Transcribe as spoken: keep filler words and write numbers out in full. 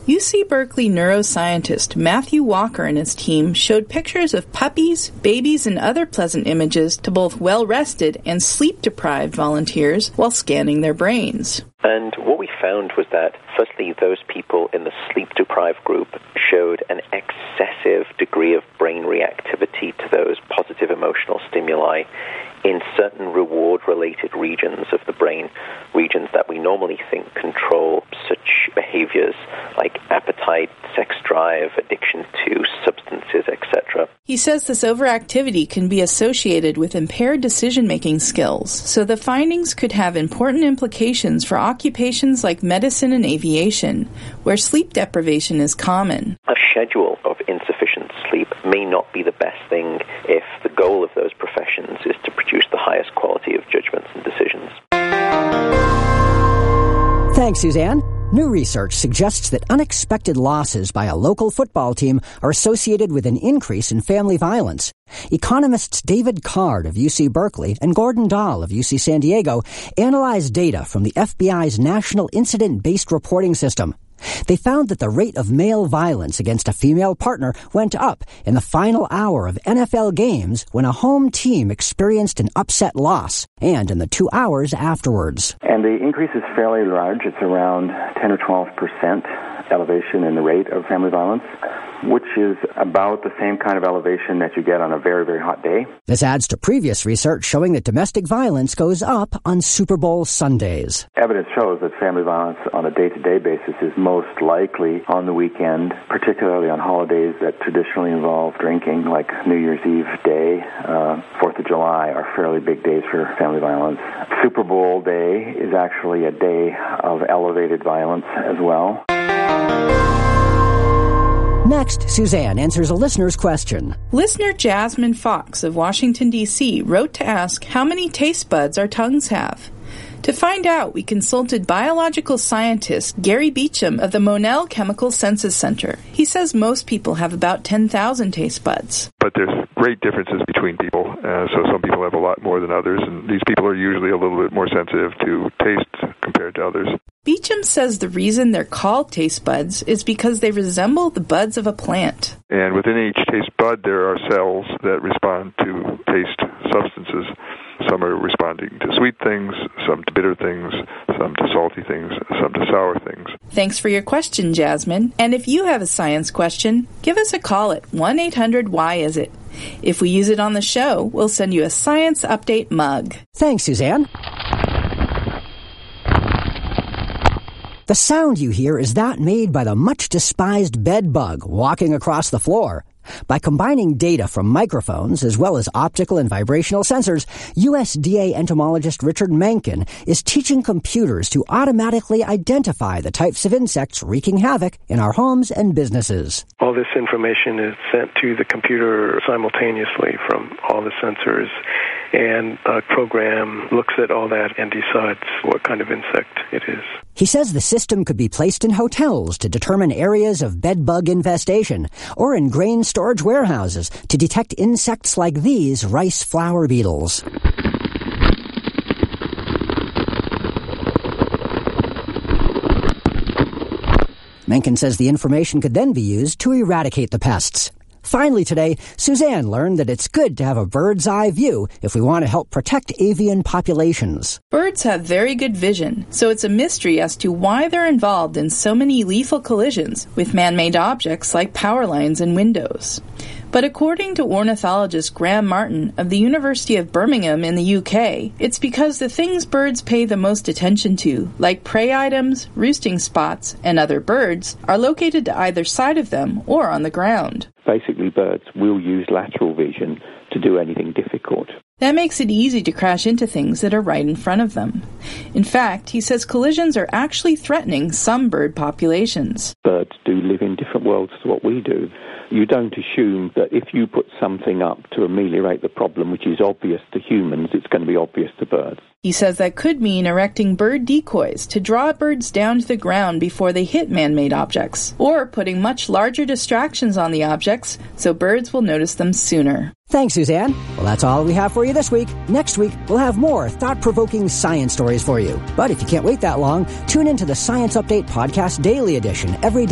U C Berkeley neuroscientist Matthew Walker and his team showed pictures of puppies, babies, and other pleasant images to both well-rested and sleep-deprived volunteers while scanning their brains. And what we found was that, firstly, those people in the sleep-deprived group showed an excessive degree of brain reactivity to those positive emotional stimuli in certain reward-related regions of the brain, regions that we normally think control such behaviors like appetite, sex drive, addiction to substances, et cetera. He says this overactivity can be associated with impaired decision-making skills, so the findings could have important implications for occupations like medicine and aviation, where sleep deprivation is common. A schedule of insufficient sleep may not be the best thing if the goal of those professions is to produce the highest quality of judgments and decisions. Thanks, Suzanne. New research suggests that unexpected losses by a local football team are associated with an increase in family violence. Economists David Card of U C Berkeley and Gordon Dahl of U C San Diego analyzed data from the F B I's National Incident-Based Reporting System. They found that the rate of male violence against a female partner went up in the final hour of N F L games when a home team experienced an upset loss, and in the two hours afterwards. And the increase is fairly large. It's around ten or twelve percent elevation in the rate of family violence, which is about the same kind of elevation that you get on a very, very hot day. This adds to previous research showing that domestic violence goes up on Super Bowl Sundays. Evidence shows that family violence on a day-to-day basis is most likely on the weekend, particularly on holidays that traditionally involve drinking, like New Year's Eve Day, uh, Fourth of July are fairly big days for family violence. Super Bowl Day is actually a day of elevated violence as well. Next, Suzanne answers a listener's question. Listener Jasmine Fox of Washington, D C wrote to ask how many taste buds our tongues have. To find out, we consulted biological scientist Gary Beecham of the Monell Chemical Senses Center. He says most people have about ten thousand taste buds. But there's great differences between people, uh, so some people have a lot more than others, and these people are usually a little bit more sensitive to taste compared to others. Beecham says the reason they're called taste buds is because they resemble the buds of a plant. And within each taste bud, there are cells that respond to taste substances. Some are responding to sweet things, some to bitter things, some to salty things, some to sour things. Thanks for your question, Jasmine. And if you have a science question, give us a call at one eight hundred why is it. If we use it on the show, we'll send you a Science Update mug. Thanks, Suzanne. The sound you hear is that made by the much-despised bed bug walking across the floor. By combining data from microphones as well as optical and vibrational sensors, U S D A entomologist Richard Mencken is teaching computers to automatically identify the types of insects wreaking havoc in our homes and businesses. All this information is sent to the computer simultaneously from all the sensors, and a program looks at all that and decides what kind of insect it is. He says the system could be placed in hotels to determine areas of bedbug infestation, or in grain storage warehouses to detect insects like these rice flower beetles. Mencken says the information could then be used to eradicate the pests. Finally today, Suzanne learned that it's good to have a bird's eye view if we want to help protect avian populations. Birds have very good vision, so it's a mystery as to why they're involved in so many lethal collisions with man-made objects like power lines and windows. But according to ornithologist Graham Martin of the University of Birmingham in the U K, it's because the things birds pay the most attention to, like prey items, roosting spots, and other birds, are located to either side of them or on the ground. Basically, birds will use lateral vision to do anything difficult. That makes it easy to crash into things that are right in front of them. In fact, he says collisions are actually threatening some bird populations. Birds do live in different worlds to what we do. You don't assume that if you put something up to ameliorate the problem, which is obvious to humans, it's going to be obvious to birds. He says that could mean erecting bird decoys to draw birds down to the ground before they hit man-made objects, or putting much larger distractions on the objects so birds will notice them sooner. Thanks, Suzanne. Well, that's all we have for you this week. Next week, we'll have more thought-provoking science stories for you. But if you can't wait that long, tune into the Science Update Podcast Daily Edition every day.